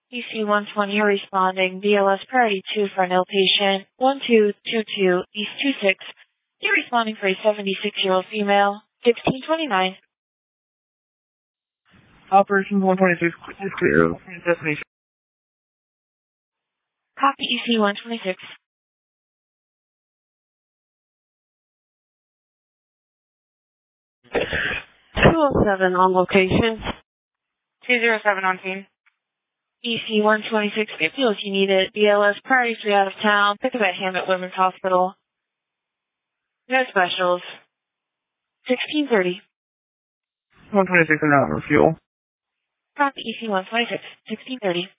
EC 120, you're responding. BLS priority 2 for an patient. 1222 East 26. You're responding for a 76-year-old female. 1629. Operation 126 is clear. Destination. Copy EC 126. 207 on location. 207 on scene. EC 126, get fuel if you need it. BLS priority 3 out of town. Pick up at Hammett Women's Hospital. No specials. 1630. 126 an hour, fuel. Copy EC 126, 1630.